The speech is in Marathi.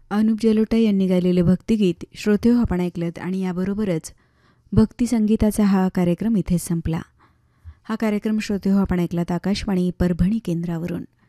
अनुप जलोटा यांनी गायलेले भक्तिगीत श्रोतेहो आपण ऐकलत आणि याबरोबरच भक्ती संगीताचा हा कार्यक्रम इथेच संपला. हा कार्यक्रम श्रोतेहो आपण ऐकलात आकाशवाणी परभणी केंद्रावरून.